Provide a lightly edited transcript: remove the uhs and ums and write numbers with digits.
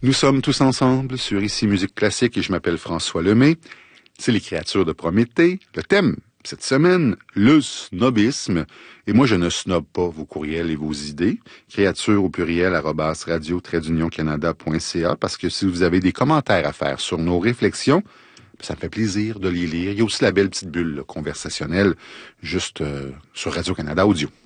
Nous sommes tous ensemble sur Ici Musique Classique et je m'appelle François Lemay. C'est les créatures de Prométhée. Le thème, cette semaine, le snobisme. Et moi, je ne snobe pas vos courriels et vos idées. Créatures au pluriel, @radio-canada.ca, parce que si vous avez des commentaires à faire sur nos réflexions, ça me fait plaisir de les lire. Il y a aussi la belle petite bulle conversationnelle juste sur Radio-Canada Audio.